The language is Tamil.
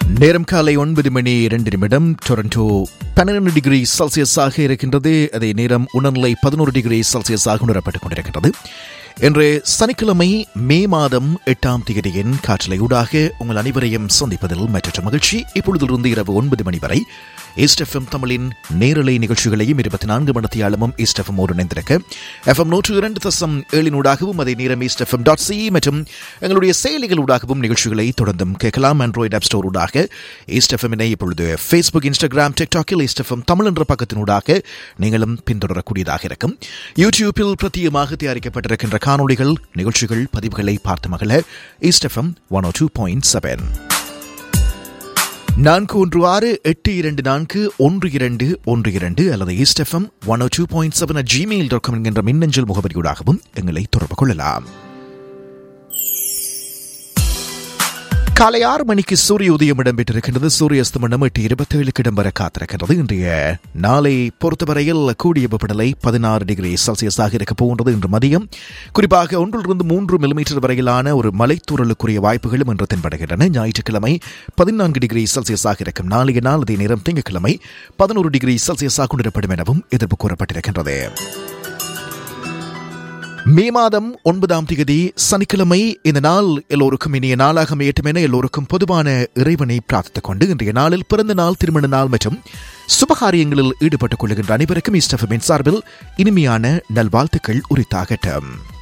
நேரம் காலை 9:02 டொரண்டோ 12 டிகிரி செல்சியஸாக இருக்கின்றது. அதே நேரம் உணர்நிலை 11 டிகிரி செல்சியஸாக உணரப்பட்டுக் கொண்டிருக்கின்றது. இன்று சனிக்கிழமை மே மாதம் 8ஆம் தேதியின் காற்றலை ஊடாக உங்கள் அனைவரையும் சந்திப்பதில் மற்றற்ற மகிழ்ச்சி. இப்பொழுதிலிருந்து இரவு 9 மணி வரை ஈஸ்ட் எஃப்எம் தமிழின் நேரலை நிகழ்ச்சிகளையும் 24 மணித்தியாலமும் ஈஸ்ட் எஃப்எம் ஓடு இணைந்திருக்க FM 102.7 ஊடாகவும் அதே நேரம் ஈஸ்ட் எஃப்எம்.ca மற்றும் எங்களுடைய செயலிகள் ஊடாகவும் நிகழ்ச்சிகளை தொடர்ந்தும் கேட்கலாம். ஆண்ட்ராய்டு ஆப் ஸ்டோர் ஊடாக ஈஸ்ட் எஃப்எம்னை இப்பொழுது Facebook, Instagram, டிக்டாக்கில் east FM Tamil என்ற பக்கத்தினூடாக நீங்களும் பின்தொடரக்கூடியதாக இருக்கும். யூடியூப்பில் பிரத்யேகமாக தயாரிக்கப்பட்டிருக்கின்ற காணொளிகள், நிகழ்ச்சிகள், பதிவுகளை பார்த்து மகள ஈஸ்ட் எஃப்எம் 102.7 4168241212 அல்லது ஈஸ்ட் எஃப்எம் 102.7 gmail.com என்கின்ற மின்னஞ்சல் முகவரியூடாகவும் எங்களை தொடர்பு கொள்ளலாம். காலை 6 மணிக்கு சூரிய உதயம் இடம்பெற்றிருக்கின்றது. சூரிய அஸ்தமனம் 8:27 இடம்பெற காத்திருக்கின்றது. இன்றைய நாளை பொறுத்தவரையில் கூடிய வெப்பநிலை 16 டிகிரி செல்சியஸாக இருக்கப் போகின்றது. இன்று மதியம் குறிப்பாக 1-3 மில்லிமீட்டர் வரையிலான ஒரு மலைத்தூறலுக்குரிய வாய்ப்புகளும் இன்று தென்படுகின்றன. ஞாயிற்றுக்கிழமை 14 டிகிரி செல்சியஸாக இருக்கும். நாளைய நாள் அதே நேரம் திங்கட்கிழமை 11 டிகிரி செல்சியஸாக உணரப்படும் எனவும் எதிர்ப்பு கூறப்பட்டிருக்கின்றது. மே மாதம் 9ஆம் தேதி சனிக்கிழமை. இந்த நாள் எல்லோருக்கும் இனிய நாளாக அமையட்டும் என எல்லோருக்கும் பொதுவான இறைவனை பிரார்த்தித்துக் கொண்டு இன்றைய நாளில் பிறந்த நாள், திருமண நாள் மற்றும் சுபகாரியங்களில் ஈடுபட்டுக் கொள்கின்ற அனைவருக்கும் ஈஸ்ட் எஃப்எம்மின் சார்பில் இனிமையான நல்வாழ்த்துக்கள் உரித்தாகட்டும்.